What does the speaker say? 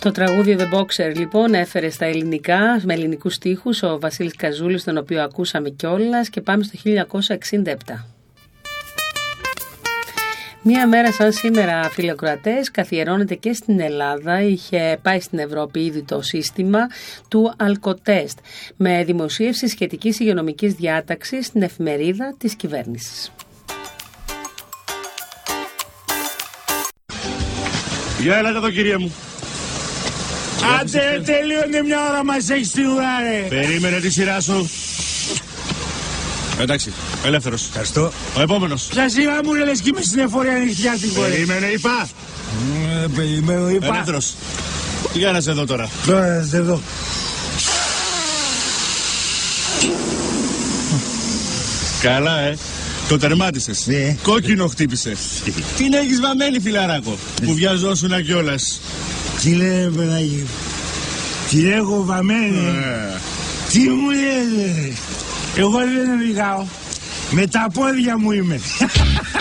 Το τραγούδι The Boxer λοιπόν έφερε στα ελληνικά, με ελληνικούς στίχους, ο Βασίλης Καζούλης, τον οποίο ακούσαμε κιόλας, και πάμε στο 1967. Μία μέρα σαν σήμερα, φίλοι ακροατές, καθιερώνεται και στην Ελλάδα. Είχε πάει στην Ευρώπη ήδη το σύστημα του αλκοτέστ, με δημοσίευση σχετικής υγειονομικής διάταξης στην εφημερίδα της κυβέρνησης. Για έλατε εδώ, κυρία μου. Άντε, τελείωνε μια ώρα, μας έχεις την ουρά, ρε. Περίμενε τη σειρά σου. Εντάξει, ελεύθερος. Ευχαριστώ. Ο επόμενος. Ποια σειρά μου, ρε, λες κι είμαι στην εφορία νυχτιάτικο, ρε. Περίμενε, είπα. Περιμένω, είπα. Ελεύθερος. Για να σε δω τώρα. Τώρα, σε δω. Καλά, το τερμάτισες. Ναι. Κόκκινο χτύπησες. Την έχεις βαμμένη, φιλαράκο, που βιαζόσουνα κιόλας. Τι λέει, παιδάκι. Τι έχω βαμμένη. Τι μου λέει, εγώ δεν οδηγάω. Με τα πόδια μου είμαι.